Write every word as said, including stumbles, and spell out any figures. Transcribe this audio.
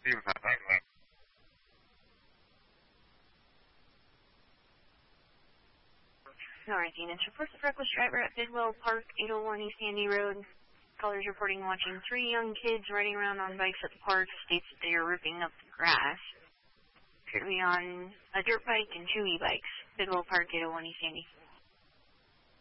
Alright, Dean, it's reports of reckless driver at Bidwell Park, eight oh one East Sandy Road. Callers reporting watching three young kids riding around on bikes at the park. States that they are ripping up the grass. Appear to be on a dirt bike and two e-bikes. Bidwell Park, eight oh one East Sandy.